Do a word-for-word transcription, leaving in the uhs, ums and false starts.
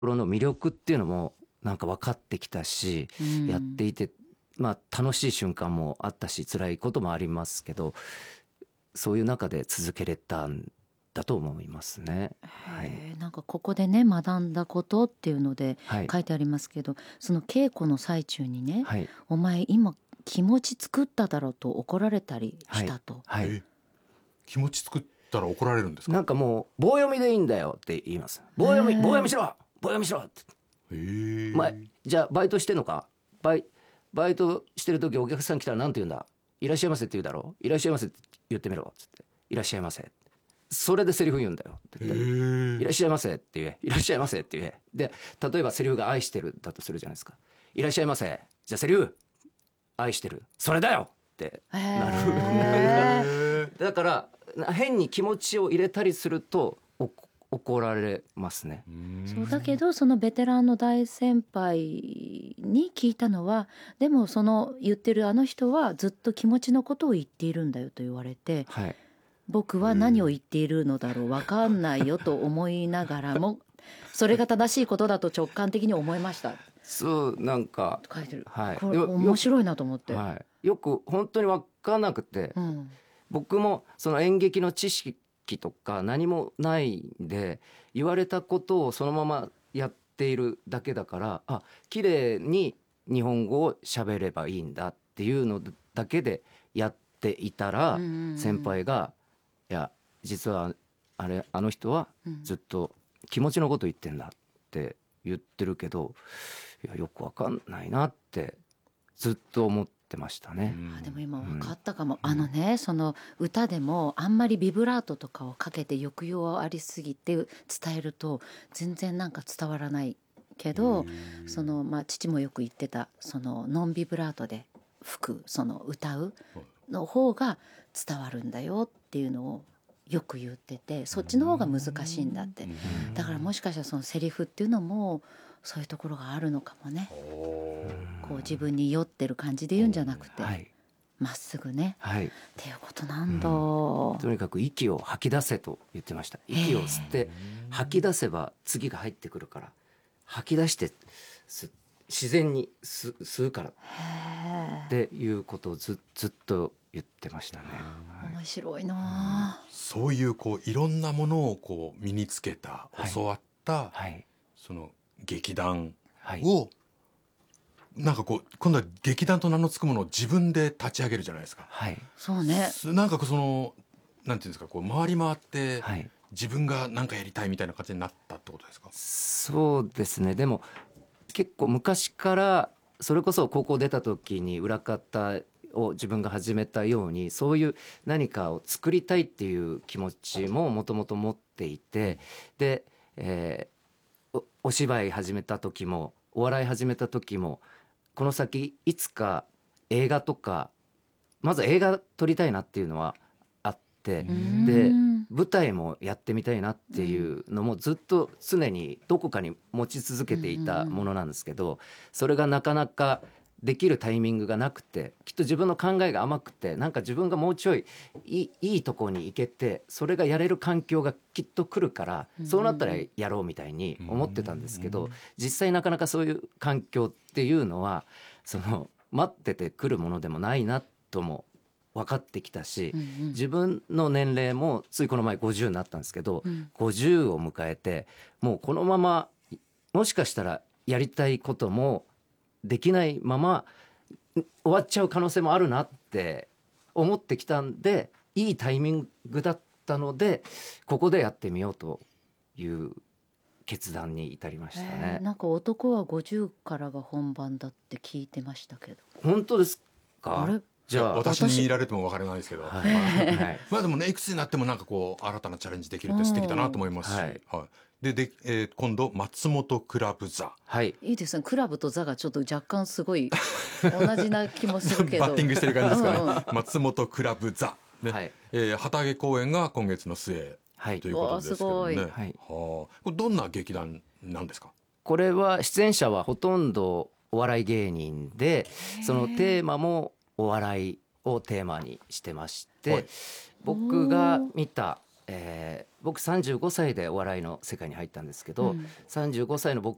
ろの魅力っていうのもなんか分かってきたし、 うん、 やっていてまあ楽しい瞬間もあったし辛いこともありますけど、そういう中で続けれたんだと思いますね。はい、 へえ、なんかここでね学んだことっていうのではい、 書いてありますけど、その稽古の最中にね、 はい、 お前今気持ち作っただろうと怒られたりはい、 したと。 はい。 え気持ち作ったら怒られるんですか？ なんかもう棒読みでいいんだよって言います。棒読みへえ棒読みしろ棒読みしろって。 へえまあ、じゃあバイトしてんのか、バイバイトしてる時お客さん来たら何て言うんだ、いらっしゃいませって言うだろう、いらっしゃいませって言ってみろっつって、いらっしゃいませ、それでセリフ言うんだよって言って、いらっしゃいませって言え、いらっしゃいませって言え。で例えばセリフが愛してるだとするじゃないですか。いらっしゃいませ、じゃあセリフ愛してる、それだよってなへえる。だから変に気持ちを入れたりするとお怒られますね。 そうだけど、そのベテランの大先輩に聞いたのは、でもその言ってるあの人はずっと気持ちのことを言っているんだよと言われて、 はい、 僕は何を言っているのだろう、分かんないよと思いながらもそれが正しいことだと直感的に思いましたそうなんか、 と書いてる、 はい、 これよ面白いなと思って、 はい、よく本当に分かんなくて、 うん、 僕もその演劇の知識とか何もないんで、言われたことをそのままやっているだけだから、あ、綺麗に日本語を喋ればいいんだっていうのだけでやっていたら、 うんうんうん、 先輩がいや実はあれあの人はずっと気持ちのこと言ってんだって言ってるけど、いやよくわかんないなってずっと思ってましたね。 あでも今分かったかも、 うん、 あのね、その歌でもあんまりビブラートとかをかけて抑揚ありすぎて伝えると全然なんか伝わらないけど、そのまあ父もよく言ってた、そのノンビブラートで吹く、その歌うの方が伝わるんだよっていうのをよく言ってて、そっちの方が難しいんだって。だからもしかしたらそのセリフっていうのもそういうところがあるのかもね。こう自分に酔ってる感じで言うんじゃなくて、 はい、 まっすぐね、 はい、 っていうことなんだ、 うん、とにかく息を吐き出せと言ってました。息を吸って吐き出せば次が入ってくるから、吐き出して自然に吸吸うからっていうことを ず, ずっと言ってましたね。 はい、面白いな、 うん、そういうこういろんなものをこう身につけた、はい、教わった、はい、その劇団を、はい、なんかこう今度は劇団と名の付くものを自分で立ち上げるじゃないですか。 はい、 そうね。 なんかそのなんていうんですか、こう回り回って、 はい、 自分が何かやりたいみたいな感じになったってことですか？ そうですね。でも結構昔からそれこそ高校出た時に裏方を自分が始めたように、そういう何かを作りたいっていう気持ちももともと持っていて、で、えー、お, お芝居始めた時もお笑い始めた時も、この先いつか映画とか、まず映画撮りたいなっていうのはあって、で舞台もやってみたいなっていうのもずっと常にどこかに持ち続けていたものなんですけど、それがなかなかできるタイミングがなくて、きっと自分の考えが甘くて、なんか自分がもうちょいい い, いいとこに行けて、それがやれる環境がきっと来るから、そうなったらやろうみたいに思ってたんですけど、実際なかなかそういう環境っていうのはその待ってて来るものでもないなとも分かってきたし、うんうん、自分の年齢もついこの前ごじゅうになったんですけど、うん、ごじゅうを迎えてもうこのままもしかしたらやりたいこともできないまま終わっちゃう可能性もあるなって思ってきたんで、いいタイミングだったのでここでやってみようという決断に至りましたね。 なんか男はごじゅうからが本番だって聞いてましたけど、 本当ですか？ あれじゃあ私に見られても分からないですけど、はい、 はい、 まあでもね、いくつになってもなんかこう新たなチャレンジできるって素敵だなと思いますし、はいはい、でで、えー、今度松本クラブ座、 はい、 いいですね。クラブと座がちょっと若干すごい同じな気もするけどバッティングしてる感じですかねうん、うん、松本クラブ座で、はい、えー、旗揚げ公演が今月の末、はい、ということですけどね、はい、はあ、これどんな劇団なんですか？ これは出演者はほとんどお笑い芸人で、そのテーマもお笑いをテーマにしてまして、はい、僕が見た、えー、僕さんじゅうごさいでお笑いの世界に入ったんですけど、うん、さんじゅうごさいの僕